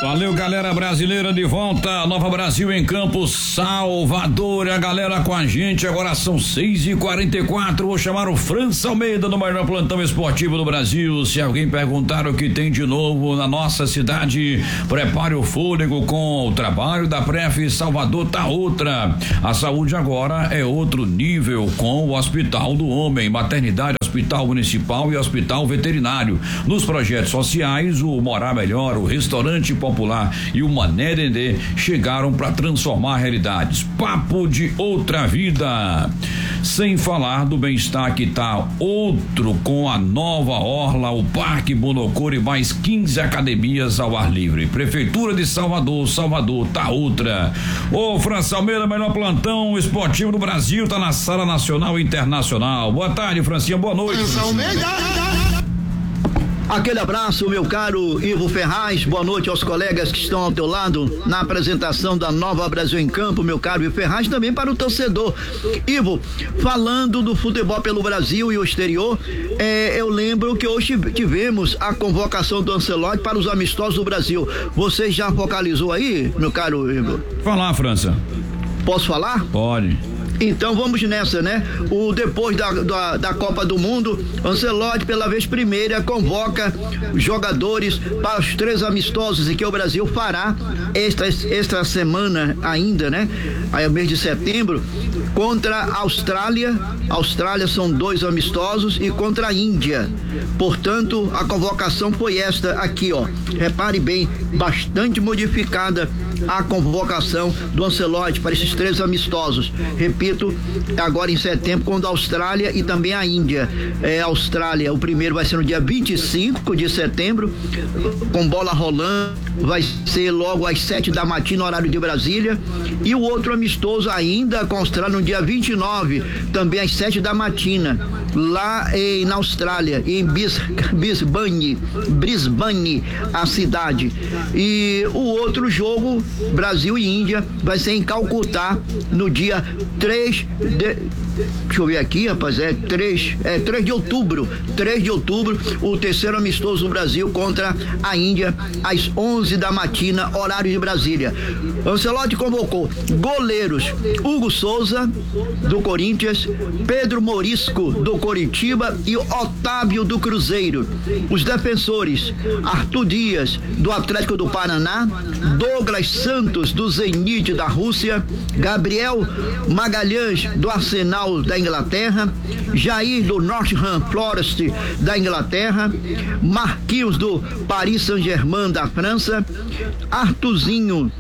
Valeu, galera brasileira de volta, Nova Brasil em Campo, Salvador, a galera com a gente, agora são 6h44, vou chamar o França Almeida no maior plantão esportivo do Brasil. Se alguém perguntar o que tem de novo na nossa cidade, prepare o fôlego com o trabalho da Pref Salvador tá outra. A saúde agora é outro nível com o Hospital do Homem, maternidade, Hospital Municipal e Hospital Veterinário. Nos projetos sociais, o Morar Melhor, o Restaurante Popular e o Mané Dendê chegaram para transformar realidades. Papo de outra vida. Sem falar do bem-estar que tá outro com a nova orla, o Parque Bonocor e mais 15 academias ao ar livre. Prefeitura de Salvador, Salvador tá outra. Ô, França Almeida, melhor plantão esportivo do Brasil, tá na Sala Nacional e Internacional. Boa tarde, Francinha, boa noite. Aquele abraço, meu caro Ivo Ferraz, boa noite aos colegas que estão ao teu lado na apresentação da Nova Brasil em Campo, meu caro Ivo Ferraz, também para o torcedor. Ivo, falando do futebol pelo Brasil e o exterior, eu lembro que hoje tivemos a convocação do Ancelotti para os amistosos do Brasil. Você já focalizou aí, meu caro Ivo? Falar, França. Posso falar? Pode. Então vamos nessa, né? Depois da Copa do Mundo, Ancelotti pela vez primeira convoca jogadores para os 3 amistosos e que o Brasil fará esta semana ainda, né? Aí é o mês de setembro, contra a Austrália. Austrália são 2 amistosos e contra a Índia. Portanto, a convocação foi esta aqui, ó. Repare bem, bastante modificada a convocação do Ancelotti para esses 3 amistosos. Repito, agora em setembro, contra a Austrália e também a Índia. A Austrália, o primeiro vai ser no dia 25 de setembro, com bola rolando, vai ser logo às 7 da matina, horário de Brasília. E o outro amistoso ainda com a Austrália no dia 29, também às 7 da matina, lá na Austrália, em Brisbane, a cidade. E o outro jogo, Brasil e Índia, vai ser em Calcutá no dia 3 deixa eu ver aqui, rapaz, 3 de outubro, o terceiro amistoso do Brasil contra a Índia, às 11 da matina, horário de Brasília. Ancelotti convocou goleiros Hugo Souza, do Corinthians, Pedro Morisco, do Coritiba e Otávio, do Cruzeiro. Os defensores, Arthur Dias, do Atlético do Paraná, Douglas Santos, do Zenit da Rússia, Gabriel Magalhães, do Arsenal da Inglaterra, Jair, do Nottingham Forest da Inglaterra, Marquinhos, do Paris Saint-Germain da França, Arthurzinho,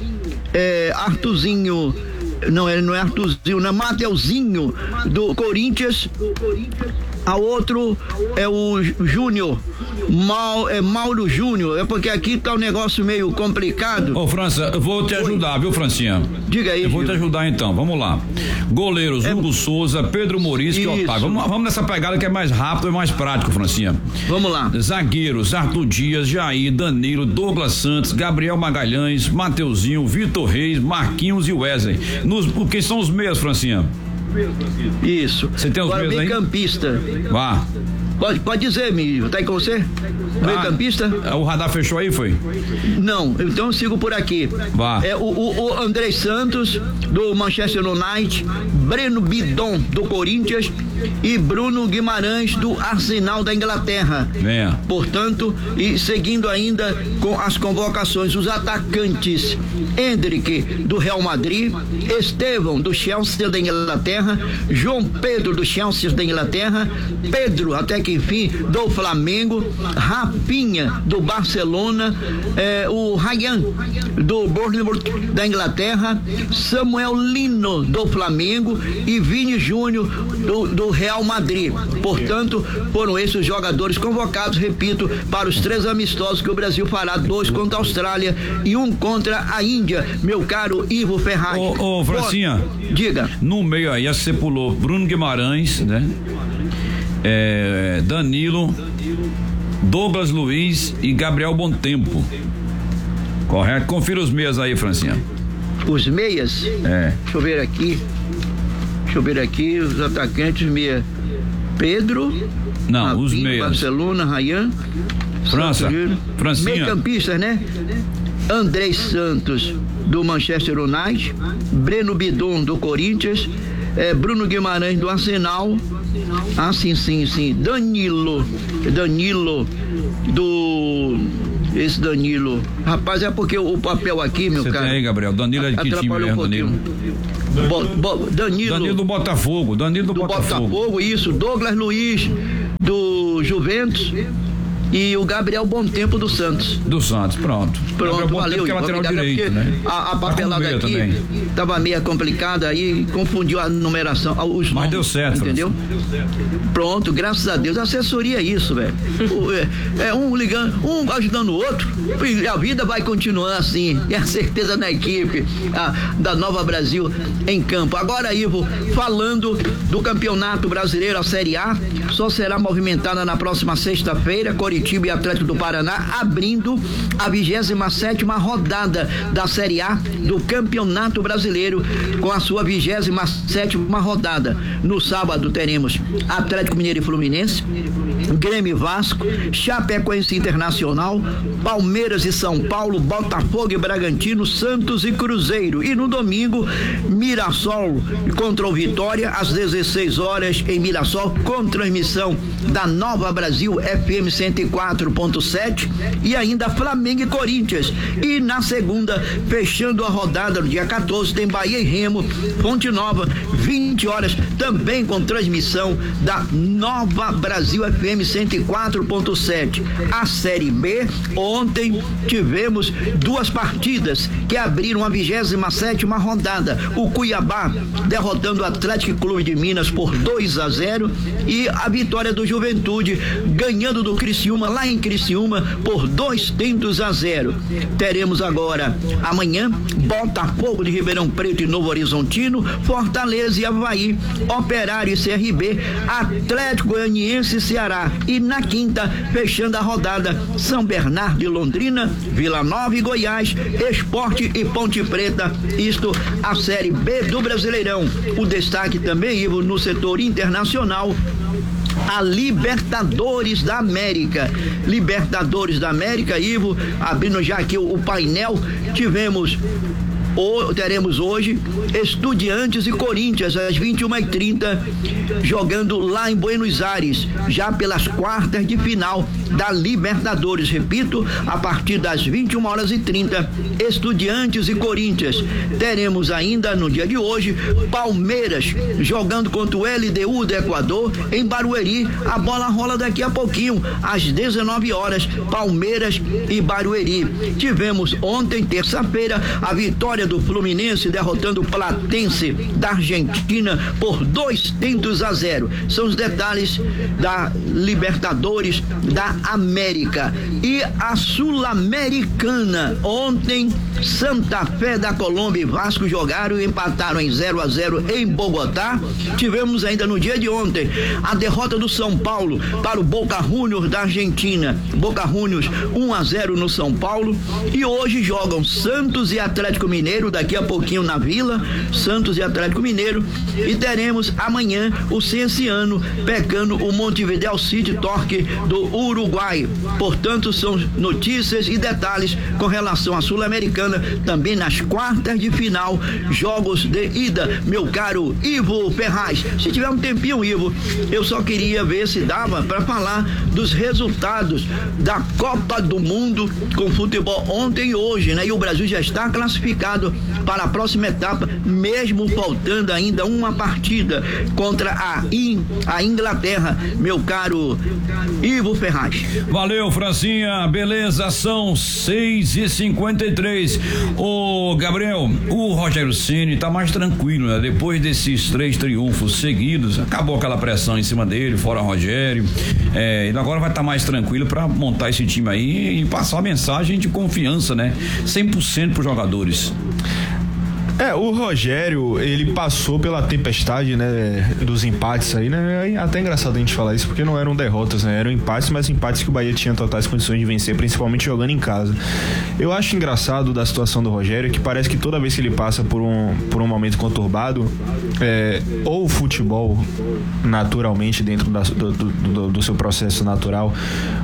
não, ele não é Arthurzinho, não, Mateuzinho, do Corinthians. A outro é o Júnior, Mauro Júnior, é porque aqui tá um negócio meio complicado. Ô, França, eu vou te ajudar, viu, Francinha? Diga aí, eu vou te ajudar então, vamos lá. Goleiros, Hugo Souza, Pedro Morisco e Otávio. Vamos nessa pegada que é mais rápido e mais prático, Francinha. Vamos lá. Zagueiros, Arthur Dias, Jair, Danilo, Douglas Santos, Gabriel Magalhães, Mateuzinho, Vitor Reis, Marquinhos e Wesley. Quem são os meias, Francinha? Isso. Você tem os agora, meios aí? Meio-campista. Vá. Pode dizer, Milho, tá aí com você? Meio-campista? O radar fechou aí, foi? Não, então eu sigo por aqui. Vá. O André Santos, do Manchester United, Breno Bidon, do Corinthians e Bruno Guimarães, do Arsenal da Inglaterra. Venha. Portanto, e seguindo ainda com as convocações, os atacantes: Hendrick, do Real Madrid, Estevão, do Chelsea da Inglaterra, João Pedro, do Chelsea da Inglaterra, Pedro, até que enfim, do Flamengo, Rapinha, do Barcelona, o Ryan, do Bournemouth da Inglaterra, Samuel Lino, do Flamengo e Vini Júnior, do Real Madrid. Portanto, foram esses os jogadores convocados, repito, para os 3 amistosos que o Brasil fará, 2 contra a Austrália e 1 contra a Índia, meu caro Ivo Ferraz. Ô, Francinha, diga. No meio aí, você pulou Bruno Guimarães, né? Danilo, Douglas Luiz e Gabriel Bontempo. Correto? Confira os meias aí, Francinha. Os meias? Deixa eu ver aqui, os atacantes meia. Pedro. Não, Rapinho, os meias. Barcelona, Ryan. Francinha. Meio campistas, né? Andrés Santos, do Manchester United, Breno Bidon, do Corinthians, Bruno Guimarães, do Arsenal, sim, Danilo, esse Danilo, rapaz, é porque o papel aqui, meu cara. Você tem aí, Gabriel, Danilo é de que time mesmo, Danilo? Danilo do Botafogo, do Botafogo, isso, Douglas Luiz, do Juventus, e o Gabriel Bom Tempo do Santos. Pronto, valeu. Que é lateral direito, né? A papelada aqui também tava meio complicada, aí confundiu a numeração, os nomes. Mas deu certo, entendeu? Pronto, graças a Deus. A assessoria é isso, velho. Um ligando, um ajudando o outro, e a vida vai continuar assim. É a certeza na equipe da Nova Brasil em campo. Agora, Ivo, falando do Campeonato Brasileiro, a Série A, só será movimentada na próxima sexta-feira. Coritiba e Atlético do Paraná abrindo a 27ª rodada da Série A do Campeonato Brasileiro, com a sua 27ª rodada. No sábado teremos Atlético Mineiro e Fluminense, Grêmio e Vasco, Chapecoense Internacional, Palmeiras e São Paulo, Botafogo e Bragantino, Santos e Cruzeiro. E no domingo, Mirassol contra o Vitória, às 16 horas em Mirassol, com transmissão da Nova Brasil FM 104.7, e ainda Flamengo e Corinthians. E na segunda, fechando a rodada no dia 14, tem Bahia e Remo, Fonte Nova, 20 horas, também com transmissão da Nova Brasil FM 104.7. A Série B, ontem tivemos duas partidas que abriram a 27ª rodada. O Cuiabá derrotando o Atlético Clube de Minas por 2-0, e a vitória do Juventude ganhando do Criciúma, lá em Criciúma, por 2-0. Teremos agora, amanhã, Botafogo de Ribeirão Preto e Novo Horizontino, Fortaleza e Avaí, Operário e CRB, Atlético Goianiense e Ceará. E na quinta, fechando a rodada, São Bernardo e Londrina, Vila Nova e Goiás, Sport e Ponte Preta. Isto a Série B do Brasileirão. O destaque também, Ivo, no setor internacional, a Libertadores da América. Ivo, abrindo já aqui o painel, teremos hoje Estudiantes e Corinthians às 21h30, jogando lá em Buenos Aires, já pelas quartas de final da Libertadores. Repito, a partir das 21h30, Estudiantes e Corinthians. Teremos ainda no dia de hoje Palmeiras jogando contra o LDU do Equador em Barueri. A bola rola daqui a pouquinho, às 19 horas, Palmeiras e Barueri. Tivemos ontem, terça-feira, a vitória do Fluminense derrotando o Platense da Argentina por 2-0. São os detalhes da Libertadores da América. E a Sul-Americana, ontem Santa Fé da Colômbia e Vasco jogaram e empataram em 0-0 em Bogotá. Tivemos ainda no dia de ontem a derrota do São Paulo para o Boca Juniors da Argentina. Boca Juniors 1-0 no São Paulo. E hoje jogam Santos e Atlético Mineiro, daqui a pouquinho na Vila, Santos e Atlético Mineiro. E teremos amanhã o Cienciano pegando o Montevideo City Torque do Uruguai. Portanto, são notícias e detalhes com relação à Sul-Americana, também nas quartas de final, jogos de ida, meu caro Ivo Ferraz. Se tiver um tempinho, Ivo, eu só queria ver se dava para falar dos resultados da Copa do Mundo com futebol ontem e hoje, né? E o Brasil já está classificado para a próxima etapa, mesmo faltando ainda uma partida contra a Inglaterra, meu caro Ivo Ferraz. Valeu, Francinha, beleza, são 6h53. Ô Gabriel, o Rogério Ceni tá mais tranquilo, né? Depois desses 3 triunfos seguidos, acabou aquela pressão em cima dele, fora Rogério, ele agora vai estar mais tranquilo para montar esse time aí e passar a mensagem de confiança, né? 100% pros jogadores. O Rogério, ele passou pela tempestade, né, dos empates aí, né, é até engraçado a gente falar isso, porque não eram derrotas, né, eram empates, mas empates que o Bahia tinha totais condições de vencer, principalmente jogando em casa. Eu acho engraçado da situação do Rogério, que parece que toda vez que ele passa por um momento conturbado, ou o futebol, naturalmente, dentro do seu processo natural,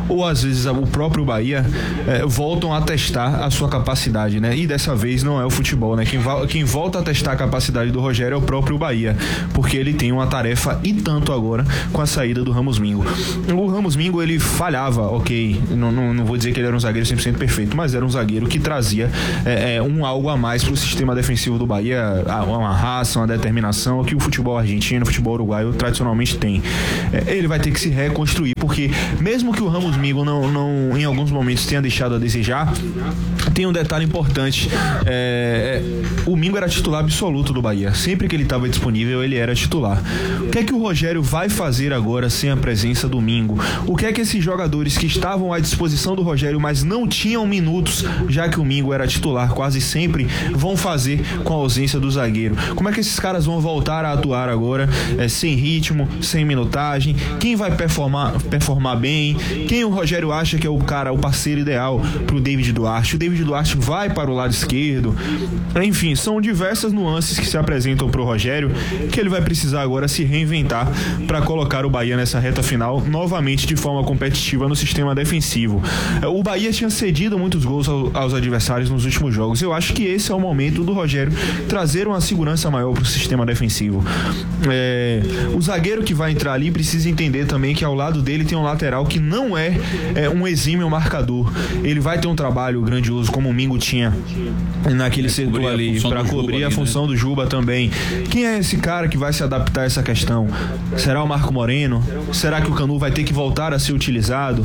ou às vezes o próprio Bahia voltam a testar a sua capacidade, né? E dessa vez não é o futebol, né? Quem volta a testar a capacidade do Rogério é o próprio Bahia, porque ele tem uma tarefa e tanto agora com a saída do Ramos Mingo. O Ramos Mingo, ele falhava, ok, não vou dizer que ele era um zagueiro 100% perfeito, mas era um zagueiro que trazia algo a mais pro sistema defensivo do Bahia, uma raça, uma determinação que o futebol argentino, o futebol uruguaio tradicionalmente tem. Ele vai ter que se reconstruir, porque mesmo que o Ramos Mingo não em alguns momentos tenha deixado a desejar, tem um detalhe importante. O Mingo era titular absoluto do Bahia. Sempre que ele estava disponível, ele era titular. O que é que o Rogério vai fazer agora sem a presença do Mingo? O que é que esses jogadores que estavam à disposição do Rogério, mas não tinham minutos, já que o Mingo era titular quase sempre, vão fazer com a ausência do zagueiro? Como é que esses caras vão voltar a atuar agora, sem ritmo, sem minutagem? Quem vai performar bem? Quem o Rogério acha que é o parceiro ideal pro David Duarte? O David Duarte vai para o lado esquerdo? Enfim, são diversas nuances que se apresentam pro Rogério, que ele vai precisar agora se reinventar para colocar o Bahia nessa reta final novamente de forma competitiva no sistema defensivo. O Bahia tinha cedido muitos gols aos adversários nos últimos jogos. Eu acho que esse é o momento do Rogério trazer uma segurança maior pro sistema defensivo. O zagueiro que vai entrar ali precisa entender também que ao lado dele tem um lateral que não é um exímio marcador. Ele vai ter um trabalho grandioso, como o Mingo tinha naquele setor ali, para cobrir a função do Juba também. Quem é esse cara que vai se adaptar a essa questão? Será o Marco Moreno? Será que o Canu vai ter que voltar a ser utilizado?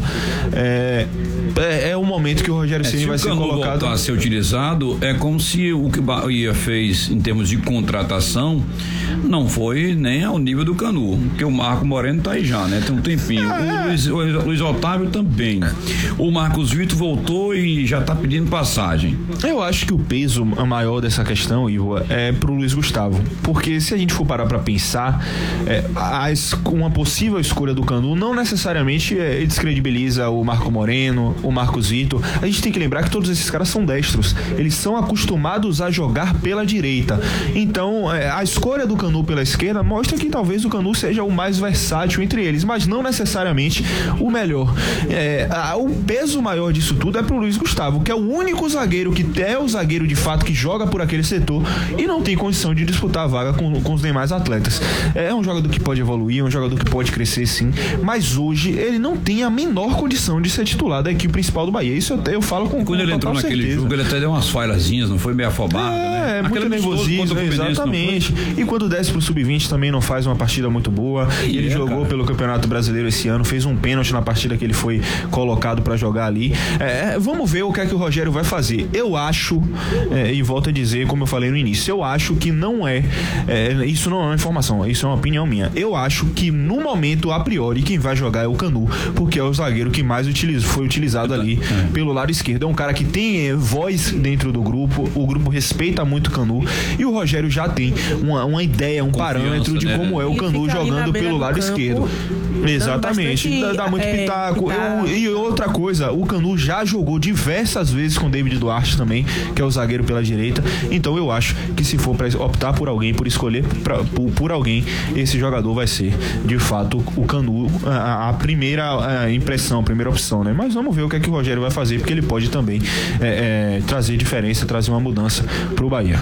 É o momento que o Rogério Ceni vai ser colocado. Se o Canu voltar a ser utilizado, é como se o que o Bahia fez em termos de contratação não foi nem ao nível do Canu, porque o Marco Moreno tá aí já, né? Tem um tempinho. O Luiz Otávio também. O Marcos Vitor voltou e já tá pedindo passagem. Eu acho que o peso maior dessa questão, Ivo, é pro Luiz Gustavo, porque se a gente for parar pra pensar, uma possível escolha do Canu não necessariamente descredibiliza o Marco Moreno, o Marcos Vitor. A gente tem que lembrar que todos esses caras são destros, eles são acostumados a jogar pela direita, então a escolha do Canu pela esquerda mostra que talvez o Canu seja o mais versátil entre eles, mas não necessariamente o melhor. O peso maior disso tudo é pro Luiz Gustavo, que é o único zagueiro que é o zagueiro de fato que joga por aquele setor e não tem condição de disputar a vaga com os demais atletas. É um jogador que pode evoluir, é um jogador que pode crescer sim, mas hoje ele não tem a menor condição de ser titular da equipe principal do Bahia. Isso eu falo com quando ele entrou naquele certeza. Jogo, ele até deu umas falhazinhas, não foi meio afobado, né? Muito nervosismo, exatamente. E quando desce pro sub-20 também não faz uma partida muito boa. Ele jogou pelo Campeonato Brasileiro esse ano, fez um pênalti na partida que ele foi colocado pra jogar ali. Vamos ver o que é que o Rogério vai fazer. Eu acho, e volto a dizer, como eu falei no início, eu acho que não isso não é uma informação, isso é uma opinião minha. Eu acho que no momento, a priori, quem vai jogar é o Canu, porque é o zagueiro que mais foi utilizado ali pelo lado esquerdo. É um cara que tem voz dentro do grupo, o grupo respeita muito o Canu e o Rogério já tem uma ideia, um parâmetro de como é o Canu jogando pelo lado esquerdo. Exatamente, dá muito pitaco. E outra coisa, o Canu já jogou diversas vezes com o David Duarte também, que é o zagueiro pela direita. Então eu acho que se for para optar por alguém, por escolher por alguém, esse jogador vai ser de fato o Canu, a primeira impressão, a primeira opção, né? Mas vamos ver o que é que o Rogério vai fazer, porque ele pode também trazer diferença, trazer uma mudança pro Bahia.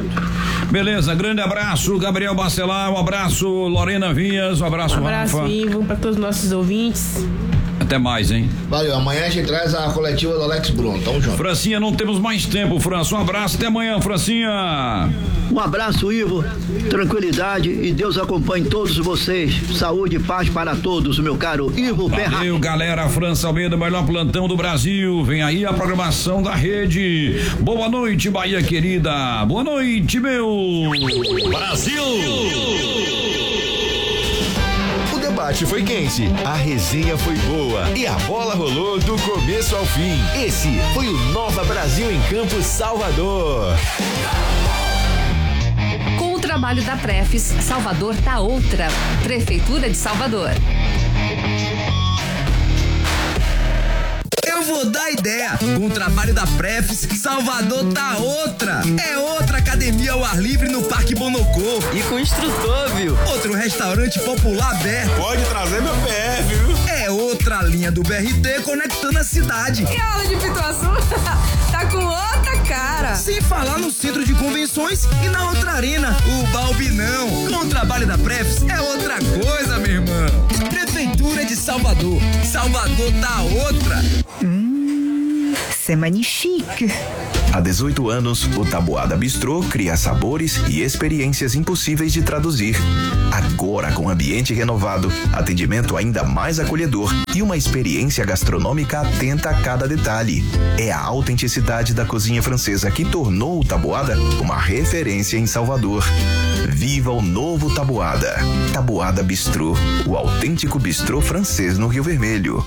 Beleza, grande abraço, Gabriel Bacelar, um abraço, Lorena Vias, um abraço, Rafa. Ivo, para todos os nossos ouvintes. Até mais, hein? Valeu, amanhã a gente traz a coletiva do Alex Bruno, tamo junto. Francinha, não temos mais tempo, França, um abraço, até amanhã, Francinha. Um abraço, Ivo, tranquilidade e Deus acompanhe todos vocês. Saúde e paz para todos, meu caro Ivo Ferraz. Valeu, galera, França Almeida, melhor plantão do Brasil. Vem aí a programação da rede. Boa noite, Bahia querida. Boa noite, meu Brasil. O debate foi quente, a resenha foi boa e a bola rolou do começo ao fim. Esse foi o Nova Brasil em Campos, Salvador. Com o trabalho da Prefis, Salvador tá outra. Prefeitura de Salvador. Eu vou dar ideia. Com o trabalho da Prefis, Salvador tá outra. É outra academia ao ar livre no Parque Bonocô. E com instrutor, viu? Outro restaurante popular aberto. Pode trazer meu PF, viu? É outra outra linha do BRT conectando a cidade. E a aula de Pituaçu tá com outra cara. Sem falar no centro de convenções e na outra arena, o Balbinão. Com o trabalho da Prefis é outra coisa, meu irmão. Prefeitura de Salvador. Salvador tá outra. C'est magnifique. Há 18 anos, o Taboada Bistrô cria sabores e experiências impossíveis de traduzir. Agora, com ambiente renovado, atendimento ainda mais acolhedor e uma experiência gastronômica atenta a cada detalhe. É a autenticidade da cozinha francesa que tornou o Taboada uma referência em Salvador. Viva o novo Taboada. Taboada Bistrô, o autêntico bistrô francês no Rio Vermelho.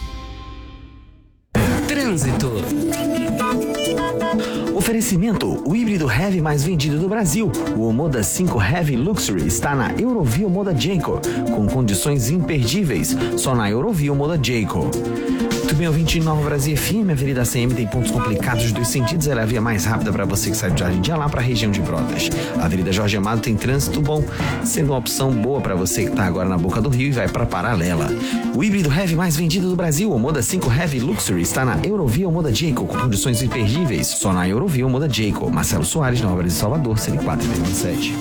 Trânsito. Oferecimento, o híbrido heavy mais vendido do Brasil. O Omoda 5 Heavy Luxury está na Eurovia Omoda Jayco, com condições imperdíveis, só na Eurovia Omoda Jayco. Muito bem, ouvinte de Nova Brasil FM, a Avenida CM tem pontos complicados dos dois sentidos, ela é a via mais rápida para você que sai de Jardim de Alá para a região de Brotas. A Avenida Jorge Amado tem trânsito bom, sendo uma opção boa para você que está agora na boca do Rio e vai para Paralela. O híbrido heavy mais vendido do Brasil, o Omoda 5 Heavy Luxury, está na Eurovia Omoda Jayco, com condições imperdíveis, só na Eurovia Omoda Jayco. Marcelo Soares, Nova Brasil, Salvador, CN4 37.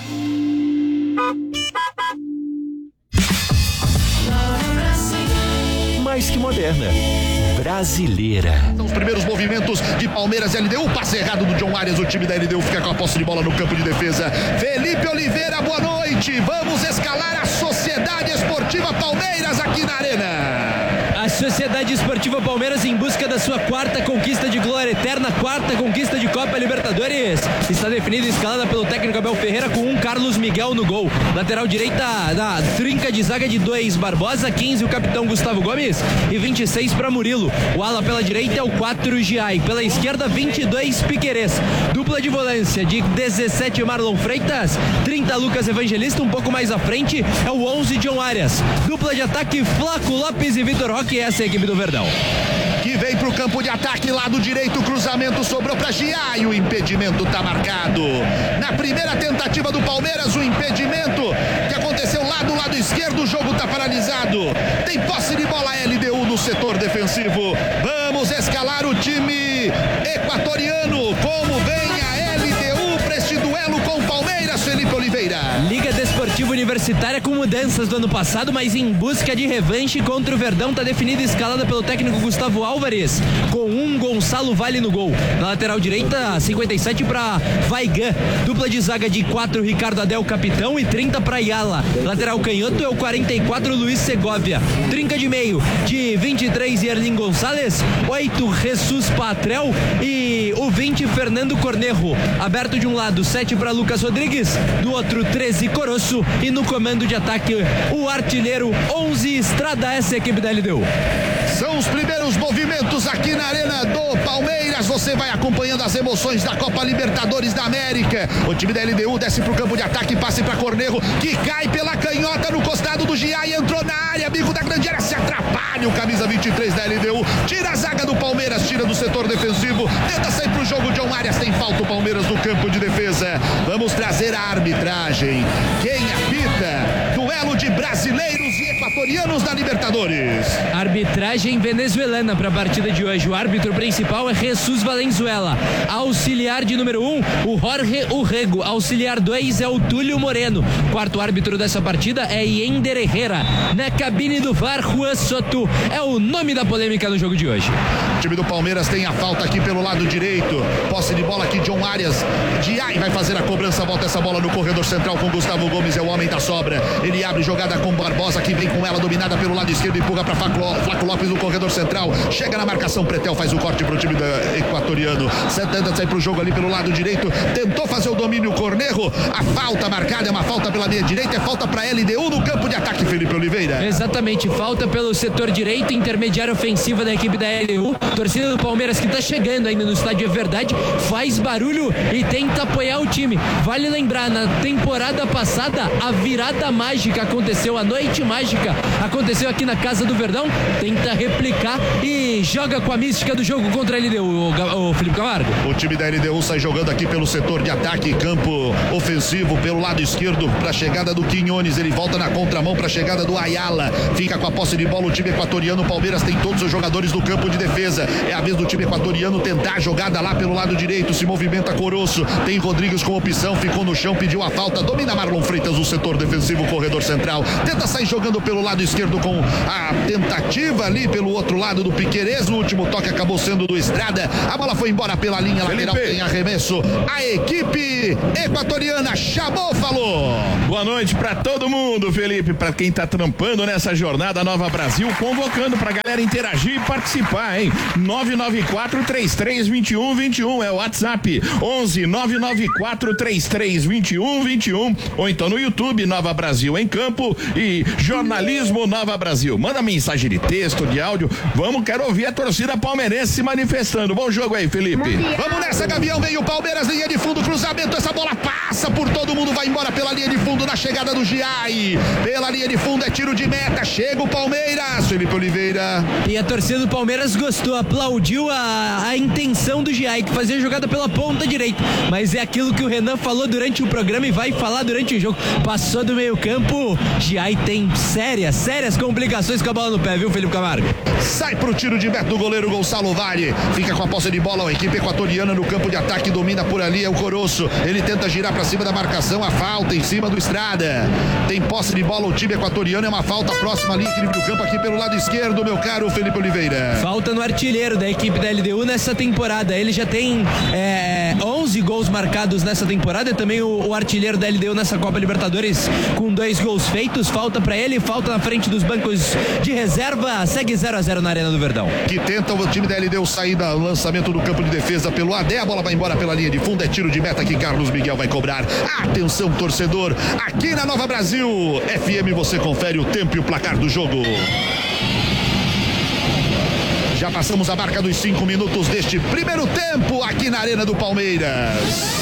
Mais que moderna, brasileira. Os primeiros movimentos de Palmeiras e LDU, passe errado do John Arias, o time da LDU fica com a posse de bola no campo de defesa. Felipe Oliveira, boa noite, vamos escalar a Sociedade Esportiva Palmeiras aqui na Arena. A Sociedade Esportiva Palmeiras em busca da sua quarta conquista de glória eterna, quarta conquista de Copa Libertadores. Está definida e escalada pelo técnico Abel Ferreira com Carlos Miguel no gol. Lateral direita da trinca de zaga de 2, Barbosa, 15 o capitão Gustavo Gomes e 26 para Murilo. O ala pela direita é o 4 Giai, pela esquerda 22 Piquerez. Dupla de volância de 17 Marlon Freitas, 30 Lucas Evangelista, um pouco mais à frente é o 11 John Arias. Dupla de ataque Flaco Lopes e Vitor Roque, essa é a equipe do Verdão. Que vem pro campo de ataque, lado direito, cruzamento sobrou pra Giai, o impedimento tá marcado. Na primeira tentativa do Palmeiras, o impedimento que aconteceu lá do lado esquerdo, o jogo tá paralisado. Tem posse de bola LDU no setor defensivo. Vamos escalar o time equatoriano. Como vem a LDU pra este duelo com o Palmeiras, Felipe Oliveira? Liga Desportiva Universitária com mudanças do ano passado, mas em busca de revanche contra o Verdão, tá definida e escalada pelo técnico Gustavo Álvares, com Gonçalo Vale no gol. Na lateral direita, 57 para Vaigan. Dupla de zaga de 4, Ricardo Adel, capitão, e 30 para Ayala. Lateral canhoto é o 44, Luiz Segovia. Trinca de meio, de 23, Erling Gonçalves, 8, Jesus Patrel e o 20, Fernando Cornejo. Aberto de um lado, 7 para Lucas Rodrigues, do outro 13, Coroço, e no comando de ataque o artilheiro 11, Estrada, essa é a equipe da LDU. São os primeiros movimentos aqui na Arena do Palmeiras. Você vai acompanhando as emoções da Copa Libertadores da América. O time da LDU desce pro campo de ataque, passe para Cornejo, que cai pela canhota no costado do Giai, entrou na área, amigo da grande área, se atrapalha o camisa 23 da LDU, tira a zaga do Palmeiras, tira do setor defensivo, tenta sair pro jogo, John Arias, tem falta o Palmeiras no campo de defesa. Vamos trazer a arbitragem. Quem apita? Duelo de brasileiros e equatorianos da Libertadores. Arbitragem venezuelana para a partida de hoje. O árbitro principal é Jesus Valenzuela. Auxiliar de número 1, o Jorge Urrego. Auxiliar 2 é o Túlio Moreno. Quarto árbitro dessa partida é Yender Herrera. Na cabine do VAR, Juan Soto. É o nome da polêmica no jogo de hoje. O time do Palmeiras tem a falta aqui pelo lado direito. Posse de bola aqui, John Arias. Giai vai fazer a cobrança, volta essa bola no corredor central com Gustavo Gomes, é o homem da sobra. Ele abre jogada com Barbosa, que vem com ela dominada pelo lado esquerdo, empurra para Flaco Lopes no corredor central. Chega na marcação, Pretel faz o corte pro time equatoriano. Tenta sair pro jogo ali pelo lado direito. Tentou fazer o domínio Cornejo. A falta marcada é uma falta pela meia direita, é falta para LDU no campo de ataque, Felipe Oliveira. Exatamente, falta pelo setor direito, intermediária ofensiva da equipe da LDU. Torcida do Palmeiras que tá chegando ainda no estádio, é verdade, faz barulho e tenta apoiar o time. Vale lembrar, na temporada passada, a virada mágica mágica aconteceu, a noite mágica aconteceu aqui na casa do Verdão. Tenta replicar e joga com a mística do jogo contra a LDU, o Felipe Camargo. O time da LDU sai jogando aqui pelo setor de ataque, campo ofensivo pelo lado esquerdo para a chegada do Quinones. Ele volta na contramão para a chegada do Ayala. Fica com a posse de bola o time equatoriano. O Palmeiras tem todos os jogadores do campo de defesa. É a vez do time equatoriano tentar a jogada lá pelo lado direito. Se movimenta Coroço. Tem Rodrigues com opção. Ficou no chão, pediu a falta. Domina Marlon Freitas, o setor defensivo, corredor central. Tenta sair jogando pelo lado esquerdo com a tentativa ali pelo outro lado do Piquerez. O último toque acabou sendo do Estrada. A bola foi embora pela linha lateral. Tem arremesso. A equipe equatoriana chamou, falou. Boa noite pra todo mundo, Felipe. Pra quem tá trampando nessa jornada Nova Brasil, convocando pra galera interagir e participar, hein? 994-33-21-21 é o WhatsApp. 11-994-33-21-21. Ou então no YouTube, Nova Brasil em Campo e Jornalismo Nova Brasil. Manda mensagem de texto, de áudio. Vamos, quero ouvir a torcida palmeirense se manifestando. Bom jogo aí, Felipe. Vamos nessa, Gavião. Vem o Palmeiras, linha de fundo, cruzamento. Essa bola passa por todo mundo, vai embora pela linha de fundo na chegada do Giai. Pela linha de fundo é tiro de meta. Chega o Palmeiras, Felipe Oliveira. E a torcida do Palmeiras gostou, aplaudiu a intenção do Giai, que fazia a jogada pela ponta direita. Mas é aquilo que o Renan falou durante o programa e vai falar durante o jogo. Passou do meio campo, Giai tem sérias complicações com a bola no pé, viu, Felipe Camargo? Sai pro tiro de meta do goleiro Gonçalo Vale. Fica com a posse de bola a equipe equatoriana no campo de ataque, domina por ali, é o Coroço. Ele tenta girar pra cima da marcação, a falta em cima do Estrada. Tem posse de bola o time equatoriano, é uma falta próxima ali, equilíbrio do campo aqui pelo lado esquerdo, meu caro Felipe Oliveira. Falta no artilheiro da equipe da LDU nessa temporada. Ele já tem 11 gols marcados nessa temporada, e também o artilheiro da LDU nessa Copa Libertadores com 2 gols feitos. Falta pra ele, falta na frente dos bancos de reserva. Segue 0-0 na Arena do Verdão. Que tenta o time da LDU sair do lançamento do campo de defesa pelo AD, a bola vai embora pela linha de fundo, é tiro de meta que Carlos Miguel vai cobrar. Atenção, torcedor, aqui na Nova Brasil FM você confere o tempo e o placar do jogo. Já passamos a marca dos 5 minutos deste primeiro tempo aqui na Arena do Palmeiras.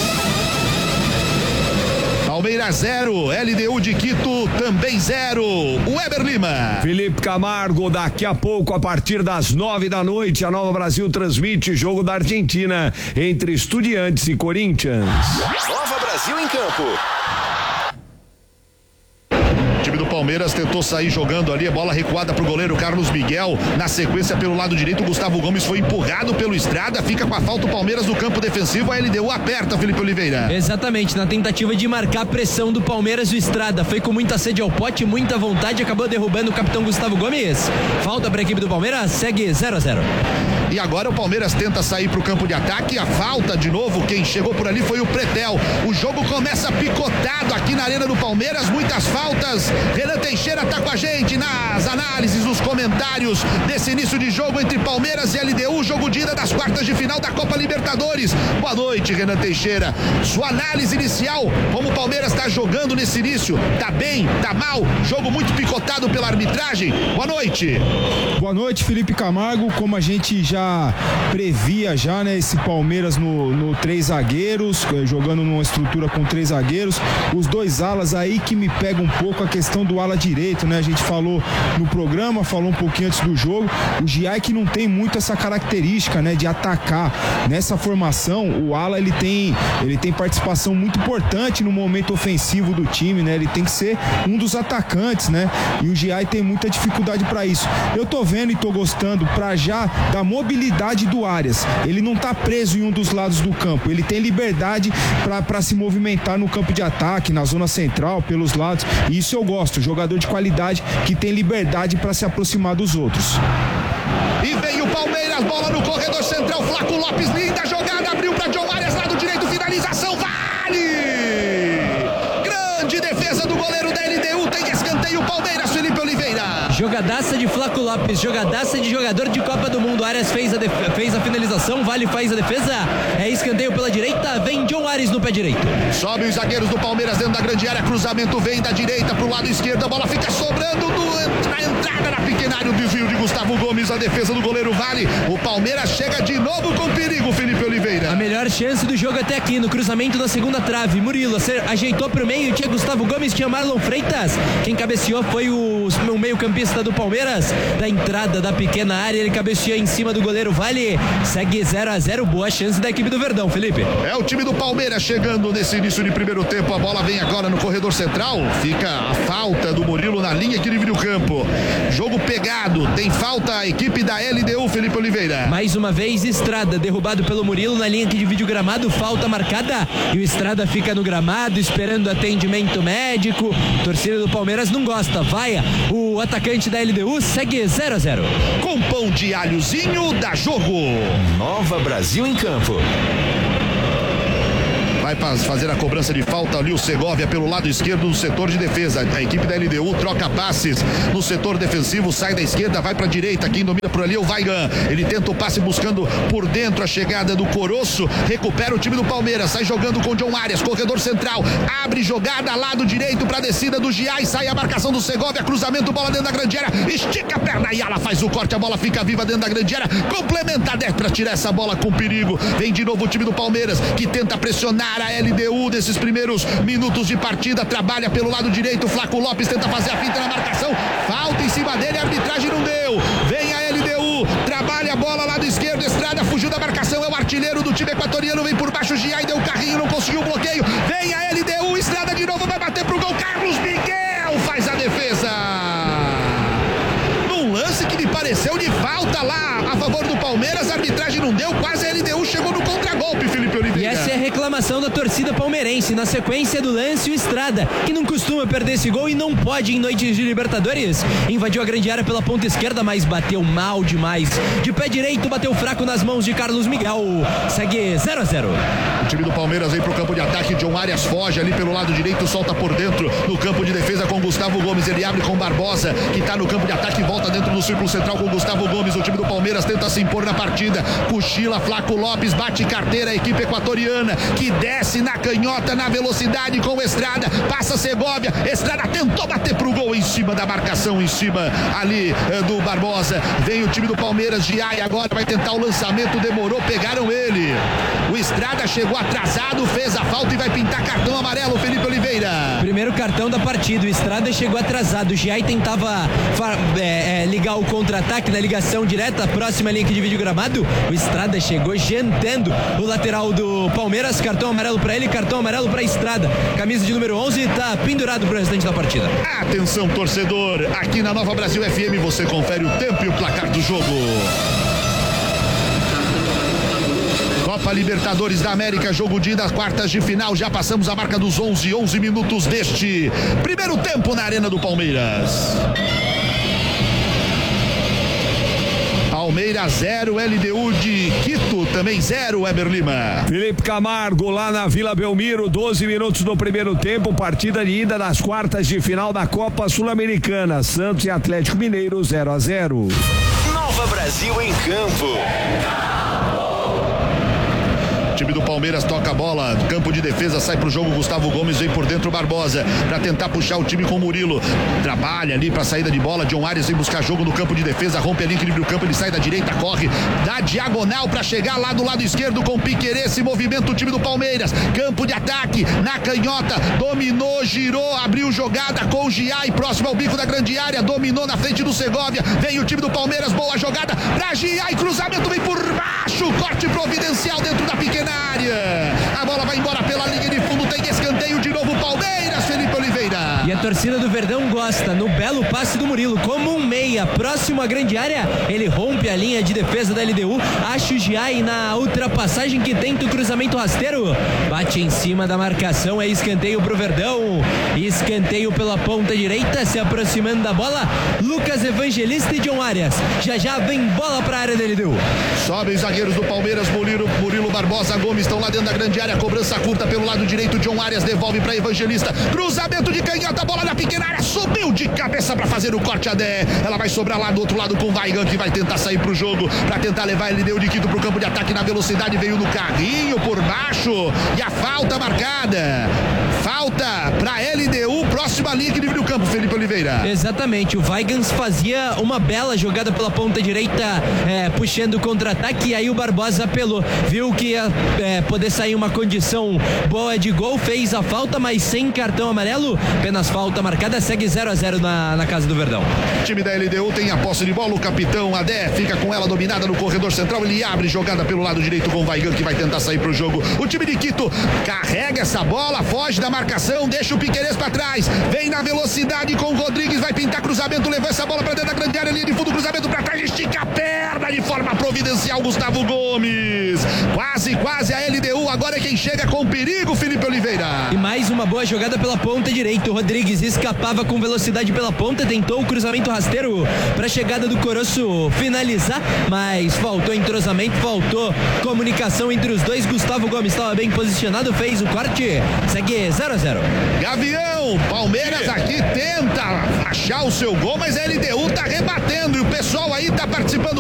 Palmeiras 0, LDU de Quito também 0. Weber Lima. Felipe Camargo, daqui a pouco, a partir das 9 da noite, a Nova Brasil transmite jogo da Argentina entre Estudiantes e Corinthians. Nova Brasil em Campo. O time do Palmeiras tentou sair jogando ali, a bola recuada pro goleiro Carlos Miguel. Na sequência, pelo lado direito, o Gustavo Gomes foi empurrado pelo Estrada. Fica com a falta o Palmeiras no campo defensivo. A LDU aperta, Felipe Oliveira. Exatamente, na tentativa de marcar a pressão do Palmeiras, o Estrada foi com muita sede ao pote, muita vontade, acabou derrubando o capitão Gustavo Gomes. Falta para a equipe do Palmeiras, segue 0-0. E agora o Palmeiras tenta sair pro campo de ataque. A falta de novo, quem chegou por ali foi o Pretel. O jogo começa picotado aqui na Arena do Palmeiras, muitas faltas. Renan Teixeira tá com a gente nas análises, nos comentários desse início de jogo entre Palmeiras e LDU, jogo de ida das quartas de final da Copa Libertadores. Boa noite, Renan Teixeira. Sua análise inicial, como o Palmeiras tá jogando nesse início? Tá bem? Tá mal? Jogo muito picotado pela arbitragem? Boa noite. Boa noite, Felipe Camargo. Como a gente já previa já, né, esse Palmeiras no 3 zagueiros, jogando numa estrutura com 3 zagueiros, os 2 alas aí que me pega um pouco a questão do ala direito, né? A gente falou no programa, falou um pouquinho antes do jogo, o Giai que não tem muito essa característica, né, de atacar. Nessa formação, o ala ele tem participação muito importante no momento ofensivo do time, né? Ele tem que ser um dos atacantes, né? E o Giai tem muita dificuldade para isso. Eu tô vendo e tô gostando para já da mobilidade do Arias. Ele não tá preso em um dos lados do campo, ele tem liberdade para se movimentar no campo de ataque, na zona central, pelos lados, e isso eu gosto, jogador de qualidade que tem liberdade para se aproximar dos outros. E vem o Palmeiras, bola no corredor central, Flaco Lopes, linda jogada, abriu para John Arias, lado direito, finalização, vale! Grande defesa do goleiro da LDU, tem escanteio, Palmeiras, Felipe Oliveira. jogadaça de Flaco Lopes, jogadaça de jogador de Copa do Mundo. Arias fez a finalização, Vale faz a defesa. É escanteio pela direita, vem John Arias no pé direito. Sobe os zagueiros do Palmeiras dentro da grande área, cruzamento vem da direita pro lado esquerdo, a bola fica sobrando na entrada da pequena área, o desvio de Gustavo Gomes, a defesa do goleiro Vale. O Palmeiras chega de novo com perigo, Felipe Oliveira. A melhor chance do jogo até aqui, no cruzamento na segunda trave. Murilo ajeitou pro meio, tinha Gustavo Gomes, tinha Marlon Freitas. Quem cabeceou foi o meio-campista do Palmeiras, da entrada da pequena área, ele cabeceou em cima do goleiro Vale. Segue 0-0, boa chance da equipe do Verdão, Felipe. É o time do Palmeiras chegando nesse início de primeiro tempo, a bola vem agora no corredor central, fica a falta do Murilo na linha que divide o campo. Jogo pegado, tem falta a equipe da LDU, Felipe Oliveira. Mais uma vez, Estrada derrubado pelo Murilo na linha que divide o gramado, falta marcada e o Estrada fica no gramado esperando atendimento médico. A torcida do Palmeiras não gosta, vai o atacante da LDU, segue 0-0. Com pão de alhozinho, dá jogo. Nova Brasil em campo. Vai fazer a cobrança de falta ali o Segovia pelo lado esquerdo do setor de defesa. A equipe da LDU troca passes no setor defensivo, sai da esquerda, vai para a direita. Quem domina por ali é o Vaigan. Ele tenta o passe buscando por dentro a chegada do Coroço. Recupera o time do Palmeiras, sai jogando com John Arias, corredor central. Abre jogada, lado direito para a descida do Giai. Sai a marcação do Segovia, cruzamento, bola dentro da grande área. Estica a perna e ela faz o corte, a bola fica viva dentro da grande área. Complementa 10 para tirar essa bola com perigo. Vem de novo o time do Palmeiras que tenta pressionar a LDU desses primeiros minutos de partida, trabalha pelo lado direito, Flaco Lopes tenta fazer a finta na marcação, falta em cima dele, a arbitragem não deu, vem a LDU, trabalha a bola lado esquerdo, Estrada fugiu da marcação, é o artilheiro do time equatoriano, vem por baixo, Giai deu o carrinho, não conseguiu o bloqueio, vem a LDU, Estrada de novo, vai bater pro gol, Carlos Miguel faz a defesa. Num lance que me pareceu de falta lá a favor do Palmeiras, a arbitragem não deu, quase a LDU chegou no contragolpe, Felipe Oliveira. E essa é a reclamação da torcida palmeirense. Na sequência do lance, o Estrada, que não costuma perder esse gol e não pode em noites de Libertadores, invadiu a grande área pela ponta esquerda, mas bateu mal demais. De pé direito, bateu fraco nas mãos de Carlos Miguel. Segue 0-0. O time do Palmeiras vem pro campo de ataque, John Arias foge ali pelo lado direito, solta por dentro no campo de defesa com Gustavo Gomes, ele abre com Barbosa, que tá no campo de ataque, volta dentro do círculo central com Gustavo Gomes. O time do Palmeiras tenta se impor na partida, cochila Flaco Lopes, bate carteira a equipe equatoriana, que desce na canhota, na velocidade com Estrada, passa Segovia, Estrada tentou bater pro gol em cima da marcação, em cima ali do Barbosa. Vem o time do Palmeiras, Giai agora vai tentar o lançamento, demorou, pegaram ele. O Estrada chegou atrasado, fez a falta e vai pintar cartão amarelo, Felipe Oliveira. Primeiro cartão da partida, o Estrada chegou atrasado, o Giai tentava ligar o contra-ataque na ligação direta, próxima linha que divide o gramado, o Estrada chegou jantando o lateral do Palmeiras, cartão amarelo para ele, cartão amarelo para Estrada, camisa de número 11, tá pendurado pro restante da partida. Atenção torcedor, aqui na Nova Brasil FM você confere o tempo e o placar do jogo. Copa Libertadores da América, jogo de ida, quartas de final, já passamos a marca dos 11 minutos deste primeiro tempo na Arena do Palmeiras. Palmeiras 0, LDU de Quito também 0, Weber Lima. Felipe Camargo lá na Vila Belmiro, 12 minutos do primeiro tempo, partida de ida das quartas de final da Copa Sul-Americana, Santos e Atlético Mineiro 0-0. Nova Brasil em campo. O time do Palmeiras toca a bola, campo de defesa, sai pro jogo, Gustavo Gomes vem por dentro, Barbosa, pra tentar puxar o time com o Murilo, trabalha ali pra saída de bola, John Arias vem buscar jogo no campo de defesa, rompe ali, equilibra o campo, ele sai da direita, corre, dá diagonal pra chegar lá do lado esquerdo com Piquerez, se movimenta o time do Palmeiras, campo de ataque, na canhota, dominou, girou, abriu jogada com o Giai, próximo ao bico da grande área, dominou na frente do Segovia, vem o time do Palmeiras, boa jogada pra Giai, cruzamento vem por baixo, corte providencial dentro da pequena área, a bola vai embora pela linha de fundo, tem escanteio de novo Palmeiras, Felipe Oliveira. E a torcida do Verdão gosta, no belo passe do Murilo, como um meia, próximo à grande área, ele rompe a linha de defesa da LDU, acha o Giai na ultrapassagem que tenta o cruzamento rasteiro, bate em cima da marcação, é escanteio pro Verdão, escanteio pela ponta direita, se aproximando da bola, Lucas Evangelista e John Arias, já vem bola pra área da LDU. Sobem os zagueiros do Palmeiras, Murilo, Barbosa, Gomes estão lá dentro da grande área, cobrança curta pelo lado direito, John Arias devolve para Evangelista, cruzamento de canhota, a bola na pequena área, subiu de cabeça pra fazer o corte a Dé. Ela vai sobrar lá do outro lado com o Weigand, que vai tentar sair pro jogo, pra tentar levar ele deu de Quito pro campo de ataque na velocidade, veio no carrinho por baixo e a falta marcada. Falta pra LDU, próxima linha que livre o campo, Felipe Oliveira. Exatamente, o Weigand fazia uma bela jogada pela ponta direita, puxando o contra-ataque, e aí o Barbosa apelou, viu que ia poder sair uma condição boa de gol, fez a falta, mas sem cartão amarelo, apenas falta marcada, segue 0-0 na casa do Verdão. O time da LDU tem a posse de bola, o capitão Adé fica com ela dominada no corredor central, ele abre jogada pelo lado direito com o Weigand, que vai tentar sair pro jogo. O time de Quito carrega essa bola, foge da marcação, deixa o Piquerez pra trás, vem na velocidade com o Rodrigues, vai pintar cruzamento, levou essa bola pra dentro da grande área, linha de fundo, cruzamento pra trás, estica a perna de forma providencial, Gustavo Gomes. Quase a LDU agora é quem chega com perigo, Felipe Oliveira. E mais uma boa jogada pela ponta direita, o Rodrigues escapava com velocidade pela ponta, tentou o cruzamento rasteiro pra chegada do Coroço finalizar, mas faltou entrosamento, faltou comunicação entre os dois. Gustavo Gomes estava bem posicionado, fez o corte, segue 0-0. Gavião, Palmeiras aqui tenta achar o seu gol, mas a LDU tá rebatendo e o pessoal aí tá participando